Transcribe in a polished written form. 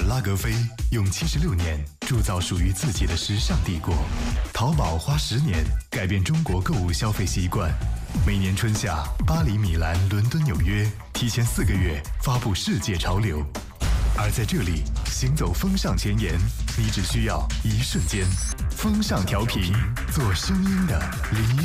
拉格菲用76年铸造属于自己的时尚帝国，淘宝花10年改变中国购物消费习惯。每年春夏，巴黎、米兰、伦敦、纽约提前4个月发布世界潮流，而在这里行走风尚前沿，你只需要1瞬间。风尚调频，做声音的李